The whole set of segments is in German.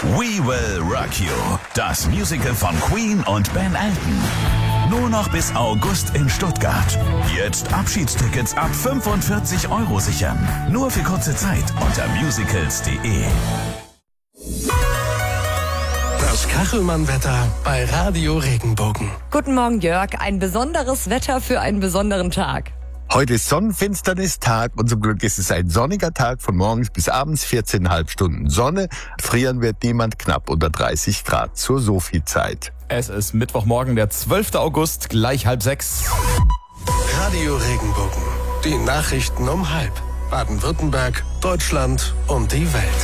We Will Rock You, das Musical von Queen und Ben Elton. Nur noch bis August in Stuttgart. Jetzt Abschiedstickets ab 45 € sichern. Nur für kurze Zeit unter musicals.de. Das Kachelmann-Wetter bei Radio Regenbogen. Guten Morgen, Jörg. Ein besonderes Wetter für einen besonderen Tag. Heute ist Sonnenfinsternis-Tag und zum Glück ist es ein sonniger Tag von morgens bis abends, 14,5 Stunden Sonne. Frieren wird niemand, knapp unter 30 Grad zur Sophie-Zeit. Es ist Mittwochmorgen, der 12. August, gleich 5:30. Radio Regenbogen. Die Nachrichten um 5. Baden-Württemberg, Deutschland und die Welt.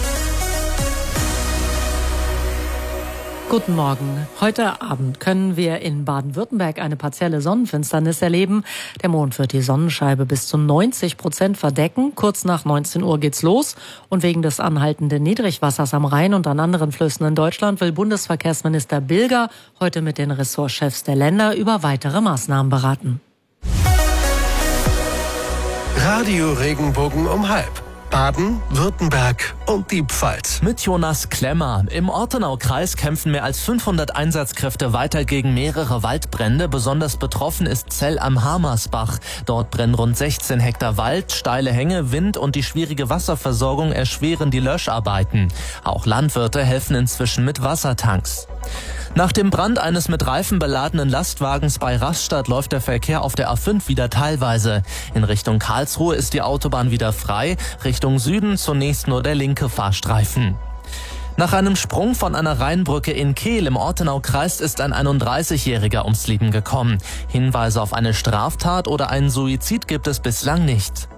Guten Morgen. Heute Abend können wir in Baden-Württemberg eine partielle Sonnenfinsternis erleben. Der Mond wird die Sonnenscheibe bis zu 90% verdecken. Kurz nach 19 Uhr geht's los. Und wegen des anhaltenden Niedrigwassers am Rhein und an anderen Flüssen in Deutschland will Bundesverkehrsminister Bilger heute mit den Ressortchefs der Länder über weitere Maßnahmen beraten. Radio Regenbogen um 5. Baden, Württemberg und die Pfalz. Mit Jonas Klemmer. Im Ortenaukreis kämpfen mehr als 500 Einsatzkräfte weiter gegen mehrere Waldbrände. Besonders betroffen ist Zell am Hamersbach. Dort brennen rund 16 Hektar Wald, steile Hänge, Wind und die schwierige Wasserversorgung erschweren die Löscharbeiten. Auch Landwirte helfen inzwischen mit Wassertanks. Nach dem Brand eines mit Reifen beladenen Lastwagens bei Rastatt läuft der Verkehr auf der A5 wieder teilweise. In Richtung Karlsruhe ist die Autobahn wieder frei, Richtung Süden zunächst nur der linke Fahrstreifen. Nach einem Sprung von einer Rheinbrücke in Kehl im Ortenaukreis ist ein 31-Jähriger ums Leben gekommen. Hinweise auf eine Straftat oder einen Suizid gibt es bislang nicht.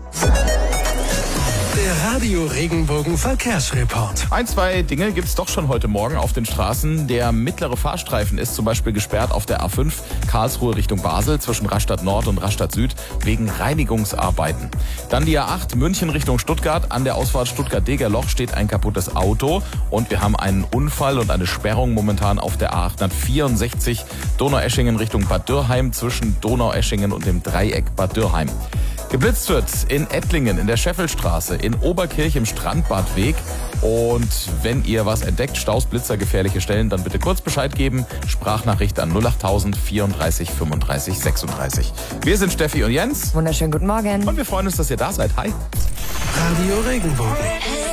Der Radio Regenbogen Verkehrsreport. 2 Dinge gibt's doch schon heute Morgen auf den Straßen. Der mittlere Fahrstreifen ist zum Beispiel gesperrt auf der A5 Karlsruhe Richtung Basel zwischen Rastatt Nord und Rastatt Süd wegen Reinigungsarbeiten. Dann die A8 München Richtung Stuttgart. An der Ausfahrt Stuttgart-Degerloch steht ein kaputtes Auto und wir haben einen Unfall und eine Sperrung momentan auf der A864 Donaueschingen Richtung Bad Dürrheim zwischen Donaueschingen und dem Dreieck Bad Dürrheim. Geblitzt wird in Ettlingen, in der Scheffelstraße, in Oberkirch im Strandbadweg. Und wenn ihr was entdeckt, Staus, Blitzer, gefährliche Stellen, dann bitte kurz Bescheid geben. Sprachnachricht an 08000 34 35 36. Wir sind Steffi und Jens. Wunderschönen guten Morgen. Und wir freuen uns, dass ihr da seid. Hi. Radio Regenbogen.